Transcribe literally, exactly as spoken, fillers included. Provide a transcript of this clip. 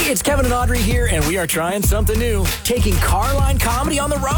It's Kevin and Audrey here, and we are trying something new, taking Carline comedy on the road.